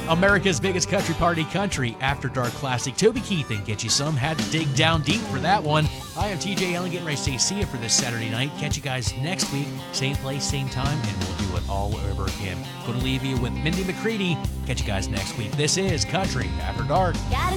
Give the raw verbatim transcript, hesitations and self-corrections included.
America's biggest country party, Country After Dark Classic. Toby Keith and Get You Some had to dig down deep for that one. I am T J Allen getting ready to say see you for this Saturday night. Catch you guys next week, same place, same time, and we'll do it all over again. Going to leave you with Mindy McCready. Catch you guys next week. This is Country After Dark. Gotta